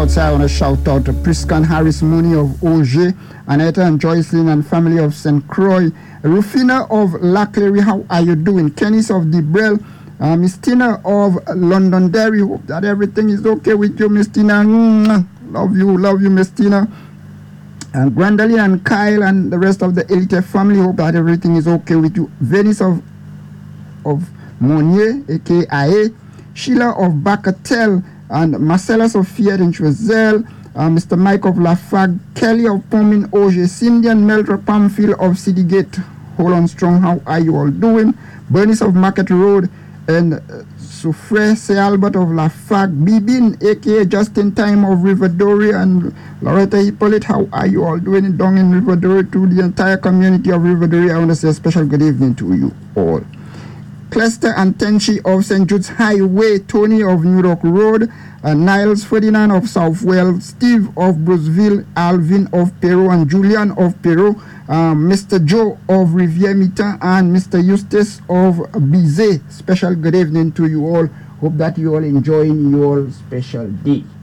outside, I want to shout out to Priscan Harris Mooney of Auger, Aneta and Joycelyn and family of St. Croix, Rufina of Laclery, how are you doing? Kennis of Debrel, Miss Tina of Londonderry, hope that everything is okay with you, Miss Tina. Love you, Miss Tina. And Gwendolyn and Kyle and the rest of the Elite family, hope that everything is okay with you. Venice of Monnier, aka Sheila of Bacatel, and Marcellus of Fiat and Choiseul, Mr. Mike of Lafag, Kelly of Pomin Auger, Cindy and Meltra Pamphile of Citygate. Hold on strong, how are you all doing? Bernice of Market Road, and Soufre Se Albert of Lafag, Bibin, aka Justin Time of Riverdore, and Loretta Hippolyte, how are you all doing down in Riverdore? To the entire community of Riverdore, I want to say a special good evening to you all. Clester and Tenchi of St. Jude's Highway, Tony of New York Road, Niles Ferdinand of South Wales, Steve of Bruceville, Alvin of Peru, and Julian of Peru, Mr. Joe of Riviere Mita, and Mr. Eustace of Bizet. Special good evening to you all. Hope that you all enjoying your special day.